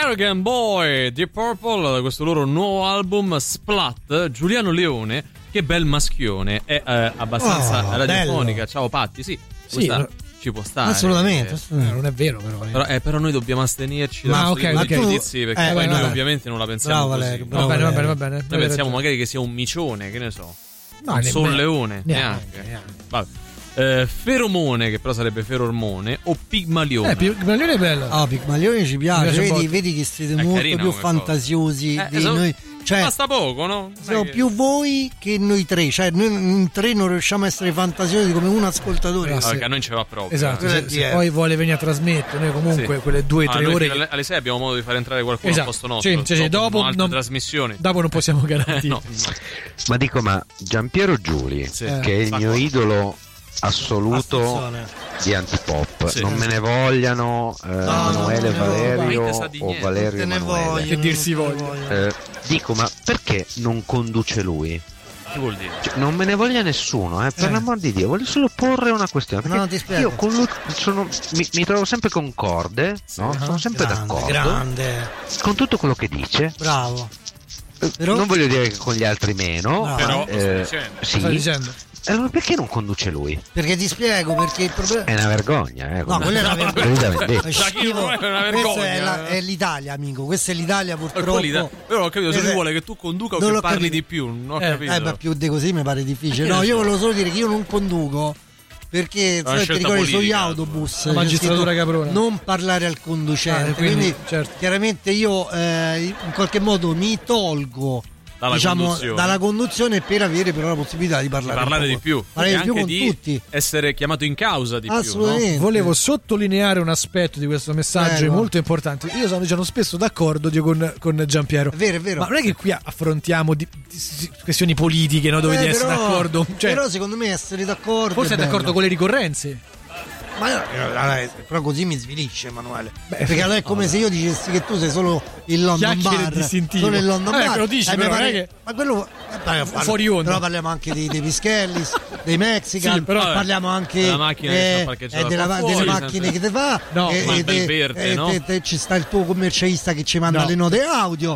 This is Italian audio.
American Boy, Deep Purple, da questo loro nuovo album Splat. Giuliano Leone, che bel maschione, è abbastanza radiofonica. Ciao Patti, sì. Ci può stare. Assolutamente. Non è vero, però noi dobbiamo astenerci da questi giudizi, perché poi noi ovviamente non la pensiamo così. Va bene. Noi pensiamo magari che sia un micione, che ne so. No, un leone, neanche. Vabbè. Feromone, che però sarebbe ferormone, o Pigmalione. Pigmalione è bello. Pigmalione ci piace. Vedi che siete molto più fantasiosi di noi. Cioè, basta poco, no? Siamo più voi che noi tre. Cioè, noi in tre non riusciamo a essere fantasiosi come un ascoltatore. Perché a noi ce va proprio. Esatto. Se poi vuole venire a trasmettere, noi comunque quelle 2-3 ore. Alle 6 abbiamo modo di far entrare qualcuno al posto nostro. Sì, dopo altre trasmissioni. Dopo non possiamo garantire. No. Ma Giampiero Giuli, che è il mio idolo assoluto di antipop, non me ne vogliano Emanuele Valerio o Valerio Emanuele, che dir si voglia. Dico, ma perché non conduce lui? Che vuol dire? Cioè, non me ne voglia nessuno, per l'amor di Dio, voglio solo porre una questione, perché io con lui mi trovo sempre concorde, no? Sono sempre d'accordo con tutto quello che dice. Bravo. Però, non voglio dire che con gli altri meno, però stai dicendo. Allora perché non conduce lui? Perché ti spiego, perché il problema è una vergogna, no, quella è una vergogna. Questa è l'Italia, amico. Questa è l'Italia, purtroppo. Però ho capito, se lui vuole che tu conduca o che parli di più, non ho capito. Ma più di così mi pare difficile. No, io volevo solo dire che io non conduco, perché ti ricordi sugli autobus la magistratura Caprona, non parlare al conducente, quindi chiaramente io in qualche modo mi tolgo dalla conduzione per avere però la possibilità di parlare di più e anche con di tutti, essere chiamato in causa di assolutamente. Più, no? Volevo sottolineare un aspetto di questo messaggio molto importante. Io sono spesso d'accordo con Giampiero. È vero. Ma non è che qui affrontiamo di questioni politiche, no? Dove devi essere d'accordo. Però secondo me essere d'accordo, forse è d'accordo con le ricorrenze. Ma però così mi svilisce, Emanuele. Perché allora è come se io dicessi che tu sei solo il London Bar. Solo il London Bar. Lo dici, però ma quello fuori onda. Però parliamo anche dei Pischellis, dei Mexican, però parliamo anche della macchina delle macchine che ti fa. Ci sta il tuo commercialista che ci manda le note audio.